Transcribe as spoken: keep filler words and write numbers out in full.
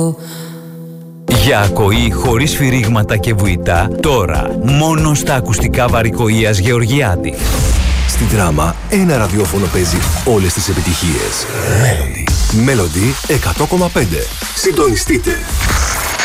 Για ακοή χωρίς φυρίγματα και βουητά, τώρα μόνο στα ακουστικά Βαρικοΐας Γεωργιάδη. Στην Δράμα, ένα ραδιόφωνο παίζει όλες τις επιτυχίες. Melody. Melody εκατό κόμμα πέντε. Συντονιστείτε.